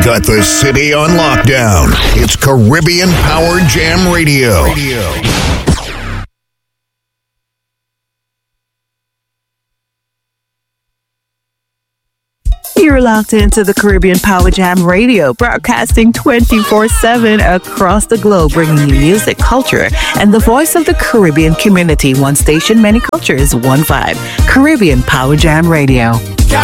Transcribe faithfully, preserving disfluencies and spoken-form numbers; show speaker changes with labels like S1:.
S1: got the city on lockdown. It's Caribbean Power Jam Radio. Radio.
S2: You're locked into the Caribbean Power Jam Radio, broadcasting twenty-four seven across the globe, bringing you music, culture, and the voice of the Caribbean community. One station, many cultures, one vibe. Caribbean Power Jam Radio.